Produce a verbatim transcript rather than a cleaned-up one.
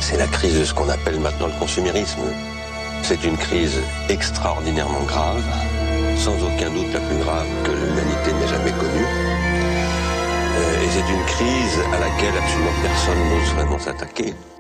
c'est la crise de ce qu'on appelle maintenant le consumérisme. C'est une crise extraordinairement grave, sans aucun doute la plus grave que l'humanité n'ait jamais connue. Euh, et c'est une crise à laquelle absolument personne n'ose vraiment s'attaquer.